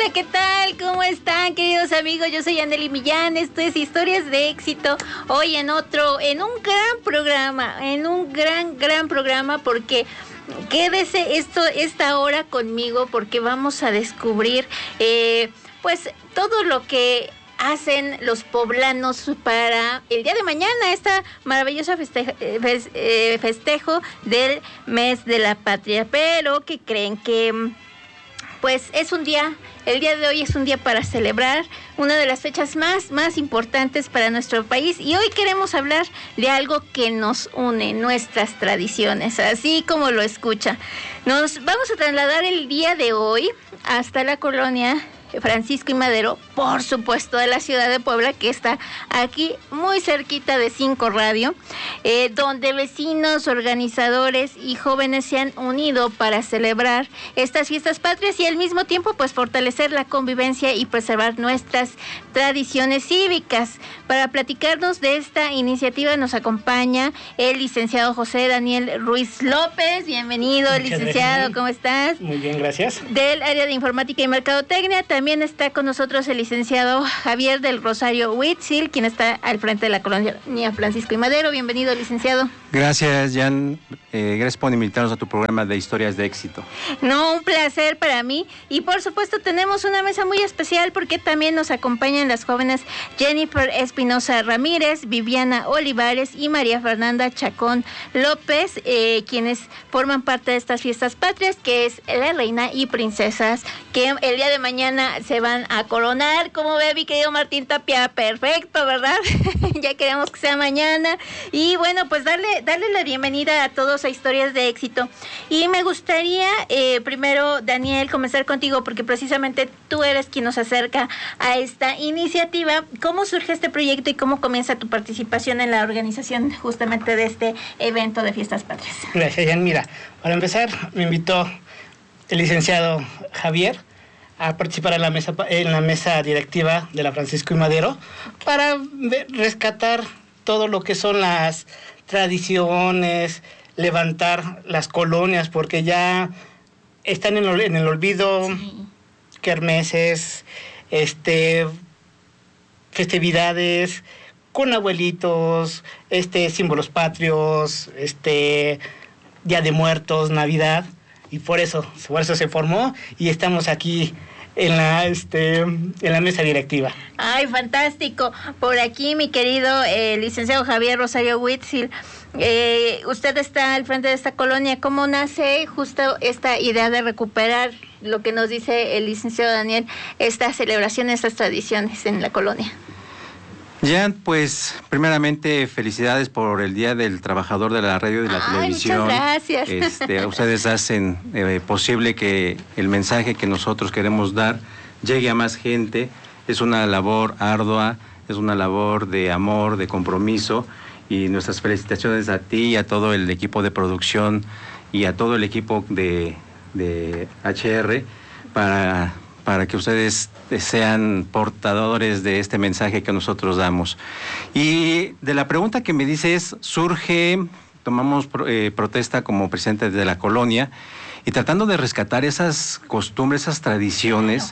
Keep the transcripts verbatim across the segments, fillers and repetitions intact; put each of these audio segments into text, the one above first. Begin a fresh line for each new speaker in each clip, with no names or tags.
Hola, ¿qué tal? ¿Cómo están, queridos amigos? Yo soy Anely Millán, esto es Historias de Éxito. Hoy en otro, en un gran programa, en un gran, gran programa, porque quédese esto, esta hora conmigo, porque vamos a descubrir, eh, pues, todo lo que hacen los poblanos para el día de mañana, esta maravillosa festejo, eh, festejo del mes de la patria. Pero que creen que, pues, es un día, el día de hoy es un día para celebrar una de las fechas más, más importantes para nuestro país, y hoy queremos hablar de algo que nos une, nuestras tradiciones, así como lo escucha. Nos vamos a trasladar el día de hoy hasta la colonia Francisco y Madero, por supuesto, de la ciudad de Puebla, que está aquí muy cerquita de Cinco Radio, eh, donde vecinos, organizadores y jóvenes se han unido para celebrar estas fiestas patrias y al mismo tiempo pues fortalecer la convivencia y preservar nuestras tradiciones cívicas. Para platicarnos de esta iniciativa nos acompaña el licenciado José Daniel Ruiz López. Bienvenido, Muchas licenciado, gracias. ¿Cómo estás?
Muy bien, gracias.
Del área de informática y mercadotecnia. También está con nosotros el licenciado Javier del Rosario Huitzil, quien está al frente de la colonia Francisco y Madero. Bienvenido, licenciado.
Gracias, Jan. Eh, gracias por invitarnos a tu programa de Historias de Éxito.
No, un placer para mí. Y por supuesto tenemos una mesa muy especial porque también nos acompañan las jóvenes Jennifer Espinosa Ramírez, Viviana Olivares y María Fernanda Chacón López, eh, quienes forman parte de estas fiestas patrias, que es la reina y princesas, que el día de mañana se van a coronar. Como ve, mi querido Martín Tapia, perfecto, ¿verdad? Ya queremos que sea mañana. Y bueno, pues darle, darle la bienvenida a todos a Historias de Éxito. Y me gustaría, eh, primero, Daniel, comenzar contigo, porque precisamente tú eres quien nos acerca a esta iniciativa. ¿Cómo surge este proyecto y cómo comienza tu participación en la organización justamente de este evento de Fiestas Patrias?
Gracias, Jan. Mira, para empezar, me invitó el licenciado Javier a participar en la mesa en la mesa directiva de la Francisco y Madero, okay, para rescatar todo lo que son las tradiciones, levantar las colonias, porque ya están en el, en el olvido, sí, kermeses, este, festividades con abuelitos, este, símbolos patrios, este, Día de Muertos, Navidad. Y por eso, por eso se formó y estamos aquí en la este en la mesa directiva.
Ay, fantástico. Por aquí, mi querido eh, licenciado Javier Rosario Huitzil, eh, usted está al frente de esta colonia. ¿Cómo nace justo esta idea de recuperar lo que nos dice el licenciado Daniel, esta celebración, estas tradiciones en la colonia?
Jan, pues primeramente felicidades por el Día del Trabajador de la Radio y de la
Ay,
Televisión.
Muchas gracias.
Este, ustedes hacen eh, posible que el mensaje que nosotros queremos dar llegue a más gente. Es una labor ardua, es una labor de amor, de compromiso, y nuestras felicitaciones a ti y a todo el equipo de producción y a todo el equipo de, de H R para... para que ustedes sean portadores de este mensaje que nosotros damos. Y de la pregunta que me dices, surge, tomamos eh, protesta como presidente de la colonia, y tratando de rescatar esas costumbres, esas tradiciones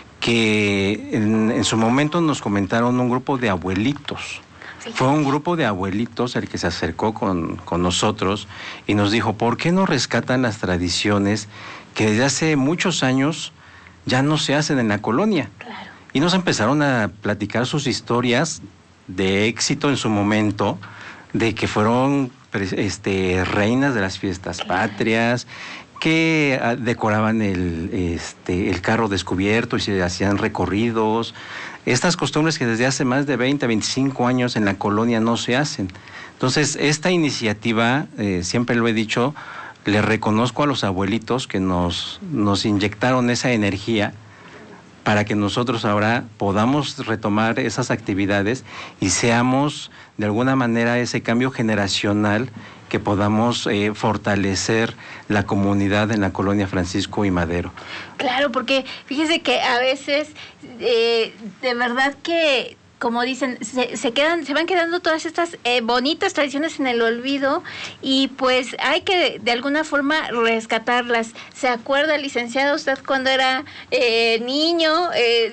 que en, en su momento nos comentaron un grupo de abuelitos. Fue un grupo de abuelitos el que se acercó con, con nosotros y nos dijo, ¿por qué no rescatan las tradiciones que desde hace muchos años ya no se hacen en la colonia?
Claro.
Y nos empezaron a platicar sus historias de éxito en su momento, de que fueron este, reinas de las fiestas patrias, que decoraban el, este, el carro descubierto y se hacían recorridos. Estas costumbres que desde hace más de veinte, veinticinco años en la colonia no se hacen. Entonces, esta iniciativa, eh, siempre lo he dicho, le reconozco a los abuelitos que nos, nos inyectaron esa energía para que nosotros ahora podamos retomar esas actividades y seamos de alguna manera ese cambio generacional que podamos eh, fortalecer la comunidad en la colonia Francisco y Madero.
Claro, porque fíjese que a veces eh, de verdad que como dicen, se, se quedan, se van quedando todas estas eh, bonitas tradiciones en el olvido y pues hay que de alguna forma rescatarlas. ¿Se acuerda, licenciado, usted cuando era eh, niño? Eh,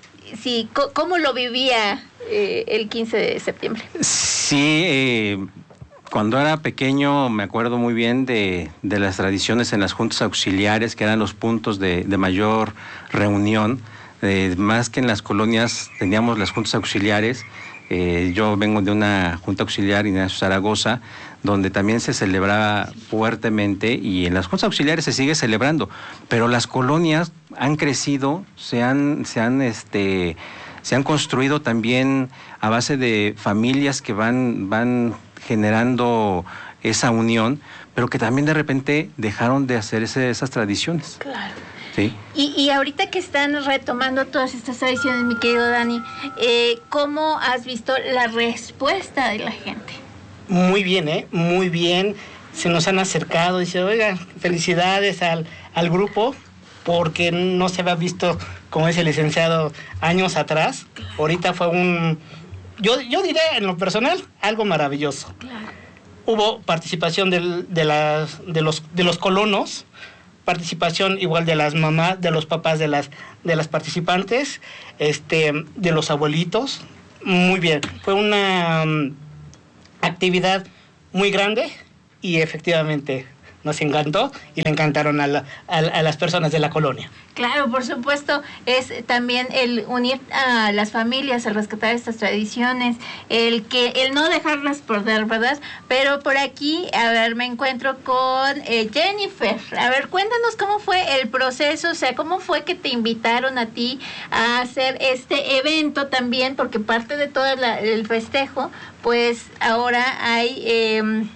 sí, ¿cómo lo vivía eh, el quince de septiembre?
Sí, eh, cuando era pequeño me acuerdo muy bien de, de las tradiciones en las juntas auxiliares, que eran los puntos de, de mayor reunión. Eh, más que en las colonias teníamos las juntas auxiliares. Eh, yo vengo de una junta auxiliar, Ignacio Zaragoza, donde también se celebraba fuertemente, y en las juntas auxiliares se sigue celebrando, pero las colonias han crecido, se han, se han, este, se han construido también a base de familias que van, van generando esa unión, pero que también de repente dejaron de hacer ese, esas tradiciones.
Claro.
Sí.
Y, y ahorita que están retomando todas estas tradiciones, mi querido Dani, eh, ¿cómo has visto la respuesta de la gente?
Muy bien, ¿eh? Muy bien. Se nos han acercado y dice, oiga, felicidades al, al grupo, porque no se había visto, como dice el licenciado, años atrás. Claro. Ahorita fue un, yo, yo diré en lo personal, algo maravilloso.
Claro.
Hubo participación del, de, las, de, los, de los colonos, participación igual de las mamás, de los papás de las, de las participantes, este, de los abuelitos. Muy bien. Fue una um, actividad muy grande y efectivamente nos encantó y le encantaron a, la, a, a las personas de la colonia.
Claro, por supuesto, es también el unir a las familias, el rescatar estas tradiciones, el que el no dejarlas perder, ¿verdad? Pero por aquí, a ver, me encuentro con eh, Jennifer. A ver, cuéntanos cómo fue el proceso, o sea, cómo fue que te invitaron a ti a hacer este evento también, porque parte de todo la, el festejo, pues ahora hay... Eh,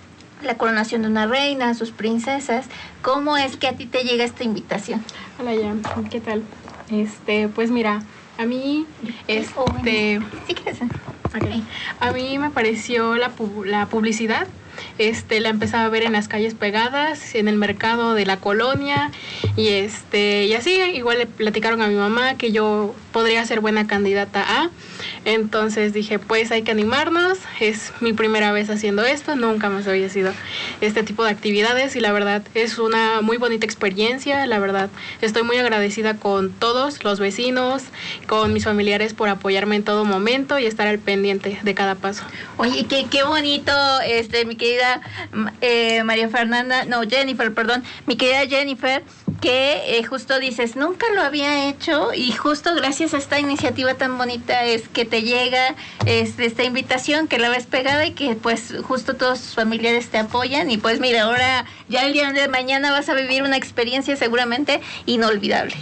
la coronación de una reina, sus princesas. ¿Cómo es que a ti te llega esta invitación?
Hola, ya, ¿qué tal? Este, pues mira, a mí, este...
Sí, ¿qué hacen?
Okay. A mí me pareció la, la publicidad. Este, la empezaba a ver en las calles pegadas, en el mercado de la colonia, y este, y así, igual le platicaron a mi mamá que yo podría ser buena candidata a. Entonces dije, pues hay que animarnos, es mi primera vez haciendo esto, nunca más había sido este tipo de actividades y la verdad es una muy bonita experiencia, la verdad estoy muy agradecida con todos los vecinos, con mis familiares por apoyarme en todo momento y estar al pendiente de cada paso.
Oye, qué, qué bonito, este, mi querida eh, María Fernanda, no, Jennifer, perdón, mi querida Jennifer, que eh, justo dices, nunca lo había hecho y justo gracias a esta iniciativa tan bonita es que te llega este, esta invitación, que la ves pegada y que pues justo todos tus familiares te apoyan y pues mira, ahora ya el día de mañana vas a vivir una experiencia seguramente inolvidable.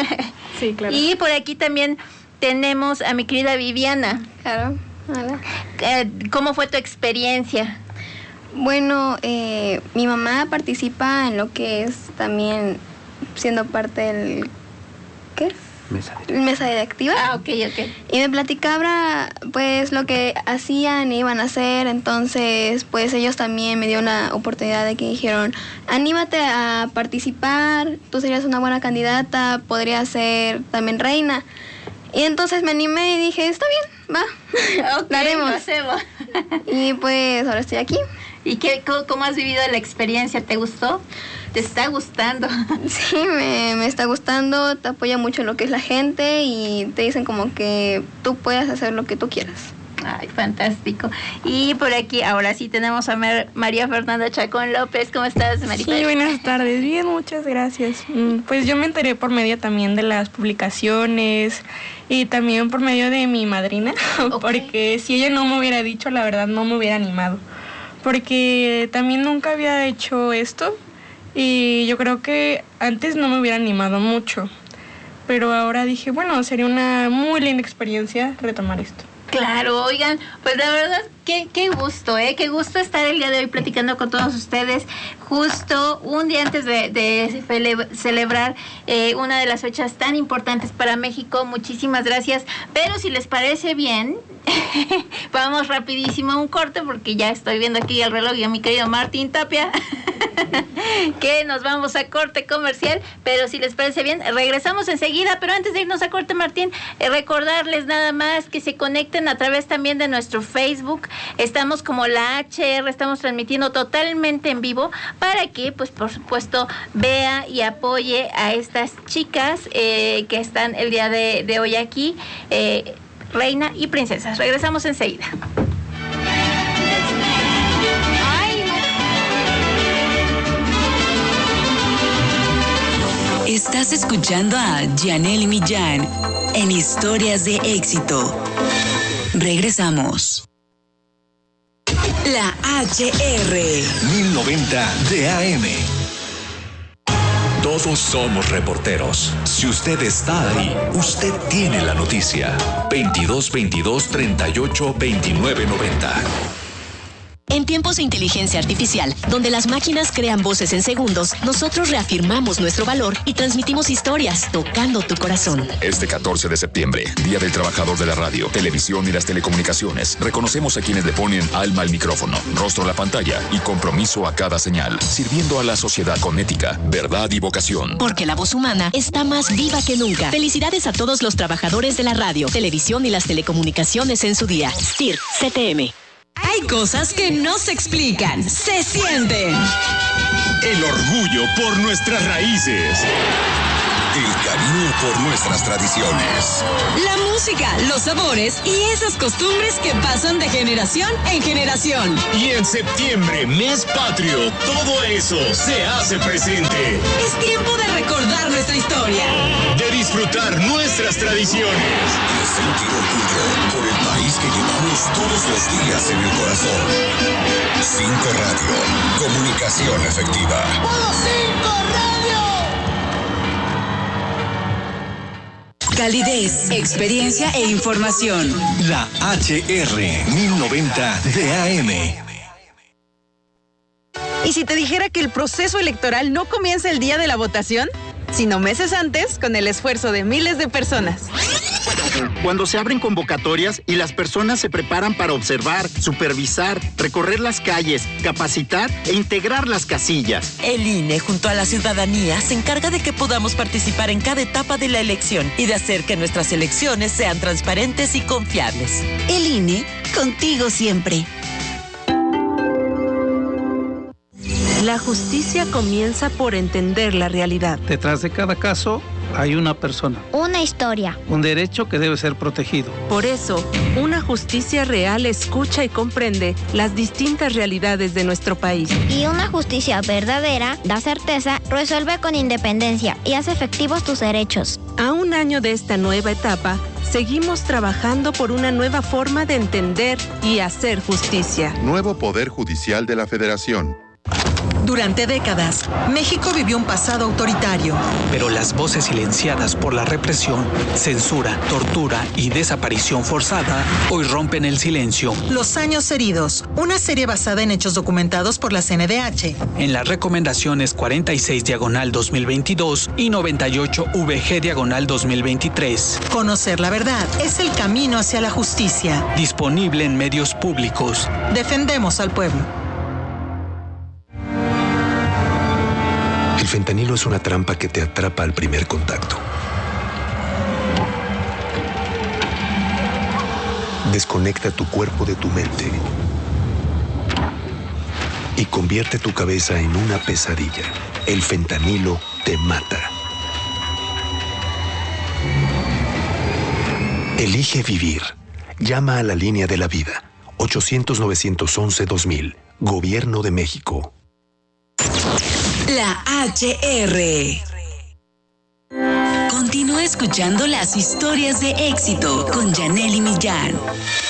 Sí, claro.
Y por aquí también tenemos a mi querida Viviana.
Claro, hola.
Eh, ¿Cómo fue tu experiencia?
Bueno, eh, mi mamá participa en lo que es también siendo parte del... ¿Qué?
Mesa
directiva. Mesa directiva.
Ah, ok, ok.
Y me platicaba, pues, lo que hacían, iban a hacer. Entonces, pues, ellos también me dieron la oportunidad de que dijeron, anímate a participar, tú serías una buena candidata, podrías ser también reina. Y entonces me animé y dije, está bien, va,
Ok,
lo haremos.
lo hacemos.
Y pues, ahora estoy aquí.
¿Y qué, cómo, cómo has vivido la experiencia? ¿Te gustó? ¿Te está gustando?
Sí, me, me está gustando, te apoya mucho lo que es la gente y te dicen como que tú puedes hacer lo que tú quieras.
Ay, fantástico. Y por aquí, ahora sí tenemos a Mar- María Fernanda Chacón López. ¿Cómo estás, María?
Sí, buenas tardes. Bien, muchas gracias. Pues yo me enteré por medio también de las publicaciones y también por medio de mi madrina, okay. Porque si ella no me hubiera dicho, la verdad no me hubiera animado. Porque también nunca había hecho esto y yo creo que antes no me hubiera animado mucho. Pero ahora dije, bueno, sería una muy linda experiencia retomar esto.
Claro, oigan, pues la verdad, qué, qué gusto, ¿eh? Qué gusto estar el día de hoy platicando con todos ustedes, justo un día antes de, de cele- celebrar eh, una de las fechas tan importantes para México. Muchísimas gracias, pero si les parece bien, Vamos rapidísimo a un corte porque ya estoy viendo aquí el reloj y a mi querido Martín Tapia que nos vamos a corte comercial, pero si les parece bien, regresamos enseguida. Pero antes de irnos a corte, Martín, eh, recordarles nada más que se conecten a través también de nuestro Facebook. Estamos como la H R, estamos transmitiendo totalmente en vivo para que, pues por supuesto, vea y apoye a estas chicas eh, que están el día de, de hoy aquí, eh, Reina y Princesas. Regresamos enseguida.
Estás escuchando a Yanely Millán en Historias de Éxito. Regresamos. La H R.
mil noventa de A M. Todos somos reporteros. Si usted está ahí, usted tiene la noticia. veintidós veintidós treinta y ocho veintinueve noventa.
En tiempos de inteligencia artificial, donde las máquinas crean voces en segundos, nosotros reafirmamos nuestro valor y transmitimos historias tocando tu corazón.
Este catorce de septiembre, Día del Trabajador de la Radio, Televisión y las Telecomunicaciones, reconocemos a quienes le ponen alma al micrófono, rostro a la pantalla y compromiso a cada señal, sirviendo a la sociedad con ética, verdad y vocación.
Porque la voz humana está más viva que nunca. Felicidades a todos los trabajadores de la radio, televisión y las telecomunicaciones en su día. S T I R, C T M.
Hay cosas que no se explican, se sienten.
El orgullo por nuestras raíces. El cariño por nuestras tradiciones.
La música, los sabores y esas costumbres que pasan de generación en generación.
Y en septiembre, mes patrio, todo eso se hace presente.
Es tiempo de recordar nuestra historia.
De disfrutar nuestras tradiciones. De sentir orgullo por el país que llevamos todos los días en el corazón. Cinco Radio, comunicación efectiva.
¡Modo cinco Radio! Calidez, experiencia e información.
La H R mil noventa de A M.
¿Y si te dijera que el proceso electoral no comienza el día de la votación, sino meses antes con el esfuerzo de miles de personas?
Cuando se abren convocatorias y las personas se preparan para observar, supervisar, recorrer las calles, capacitar e integrar las casillas.
El I N E, junto a la ciudadanía, se encarga de que podamos participar en cada etapa de la elección y de hacer que nuestras elecciones sean transparentes y confiables.
El I N E, contigo siempre.
La justicia comienza por entender la realidad.
Detrás de cada caso hay una persona.
Una historia.
Un derecho que debe ser protegido.
Por eso, una justicia real escucha y comprende las distintas realidades de nuestro país.
Y una justicia verdadera da certeza, resuelve con independencia y hace efectivos tus derechos.
A un año de esta nueva etapa, seguimos trabajando por una nueva forma de entender y hacer justicia.
Nuevo Poder Judicial de la Federación.
Durante décadas, México vivió un pasado autoritario.
Pero las voces silenciadas por la represión, censura, tortura y desaparición forzada hoy rompen el silencio.
Los años heridos, una serie basada en hechos documentados por la C N D H.
En las recomendaciones cuarenta y seis diagonal dos mil veintidós y noventa y ocho V G diagonal dos mil veintitrés.
Conocer la verdad es el camino hacia la justicia.
Disponible en medios públicos.
Defendemos al pueblo.
El fentanilo es una trampa que te atrapa al primer contacto. Desconecta tu cuerpo de tu mente y convierte tu cabeza en una pesadilla. El fentanilo te mata. Elige vivir. Llama a la línea de la vida. ochocientos, novecientos once, dos mil. Gobierno de México.
La H R. Continúa escuchando las historias de éxito con Yanely Millán.